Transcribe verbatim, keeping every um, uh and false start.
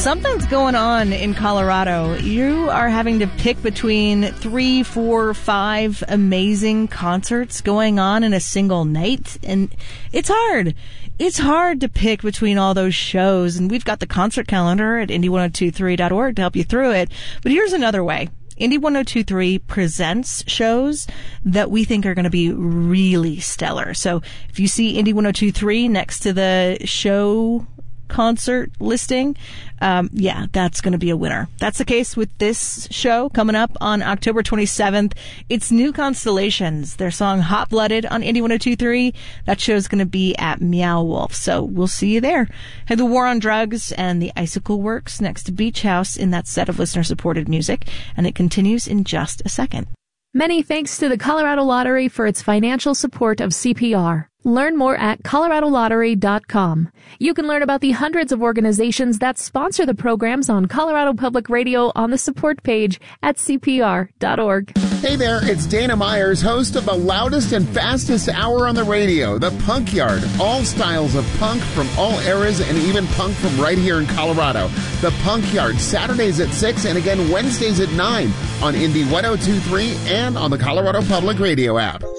Something's going on in Colorado. You are having to pick between three, four, five amazing concerts going on in a single night. And it's hard. It's hard to pick between all those shows. And we've got the concert calendar at Indy ten twenty-three dot org to help you through it. But here's another way. Indy ten twenty-three presents shows that we think are going to be really stellar. So if you see Indy ten twenty-three next to the show concert listing, um, yeah, that's going to be a winner. That's the case with this show coming up on October twenty-seventh. It's New Constellations, their song Hot Blooded on Indy ten twenty-three. That show's going to be at Meow Wolf, so we'll see you there. Had the War on Drugs and the Icicle Works next to Beach House in that set of listener-supported music, and it continues in just a second. Many thanks to the Colorado Lottery for its financial support of C P R. Learn more at colorado lottery dot com. You can learn about the hundreds of organizations that sponsor the programs on Colorado Public Radio on the support page at c p r dot org. Hey there, it's Dana Myers, host of the loudest and fastest hour on the radio, The Punk Yard. All styles of punk from all eras and even punk from right here in Colorado. The Punk Yard, Saturdays at six and again Wednesdays at nine on Indy ten twenty-three and on the Colorado Public Radio app.